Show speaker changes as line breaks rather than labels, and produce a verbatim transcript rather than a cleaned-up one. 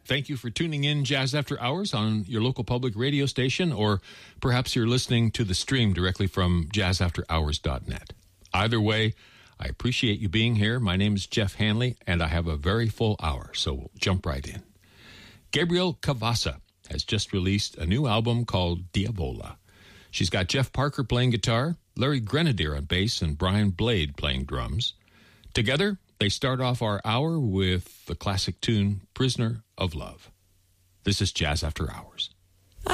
Thank you for tuning in Jazz After Hours on your local public radio station, or perhaps you're listening to the stream directly from jazz after hours dot net. Either way, I appreciate you being here. My name is Jeff Hanley, and I have a very full hour, so we'll jump right in. Gabrielle Cavassa has just released a new album called Diavola. She's got Jeff Parker playing guitar, Larry Grenadier on bass, and Brian Blade playing drums. Together, they start off our hour with the classic tune, Prisoner of Love. This is Jazz After Hours.